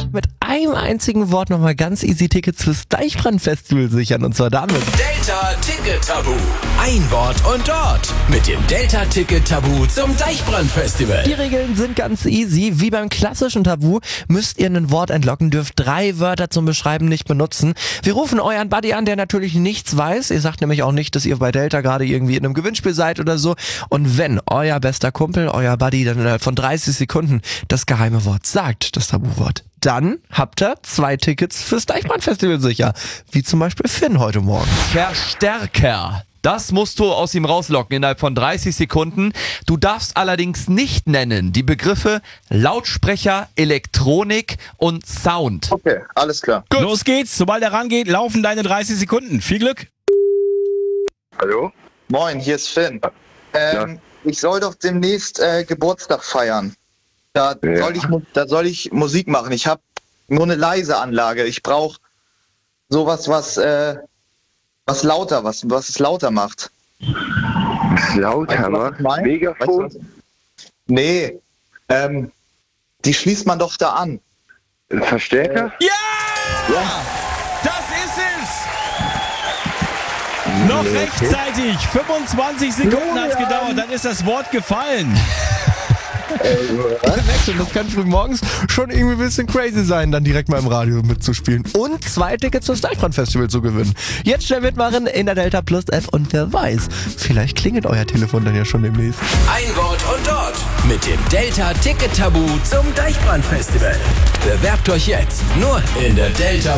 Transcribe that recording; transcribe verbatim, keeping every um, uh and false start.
mit einem einzigen Wort nochmal ganz easy Tickets fürs Deichbrand-Festival sichern. Und zwar damit. Delta Ticket Tabu. Ein Wort und dort. Mit dem Delta Ticket Tabu zum Deichbrand-Festival. Die Regeln sind ganz easy. Wie beim klassischen Tabu müsst ihr ein Wort entlocken, dürft drei Wörter zum Beschreiben nicht benutzen. Wir rufen euren Buddy an, der natürlich nichts weiß. Ihr sagt nämlich auch nicht, dass ihr bei Delta gerade irgendwie in einem Gewinnspiel seid oder so. Und wenn euer bester Kumpel, euer Buddy dann innerhalb von dreißig Sekunden das geheime Wort sagt, das Tabuwort, dann habt ihr zwei Tickets fürs Deichbrand-Festival sicher. Wie zum Beispiel Finn heute Morgen. Verstärker. Das musst du aus ihm rauslocken innerhalb von dreißig Sekunden. Du darfst allerdings nicht nennen die Begriffe Lautsprecher, Elektronik und Sound. Okay, alles klar. Gut. Los geht's. Sobald er rangeht, laufen deine dreißig Sekunden. Viel Glück. Hallo? Moin, hier ist Finn. Ähm, ja. Ich soll doch demnächst äh, Geburtstag feiern. Da, ja. soll ich, da soll ich Musik machen. Ich habe nur eine leise Anlage. Ich brauche sowas, was, äh, was lauter, was, was es lauter macht. Lauter weißt du, macht? Megafon? Weißt du, nee, ähm, die schließt man doch da an. Ein Verstärker? Ja! Ja! Das ist es! Noch rechtzeitig. fünfundzwanzig Sekunden hat es gedauert, dann ist das Wort gefallen. Das kann früh morgens schon irgendwie ein bisschen crazy sein, dann direkt mal im Radio mitzuspielen und zwei Tickets fürs Deichbrand-Festival zu gewinnen. Jetzt schnell mitmachen in der Delta Plus App und wer weiß, vielleicht klingelt euer Telefon dann ja schon demnächst. Ein Wort und dort. Mit dem Delta Ticket Tabu zum Deichbrand-Festival. Bewerbt euch jetzt nur in der Delta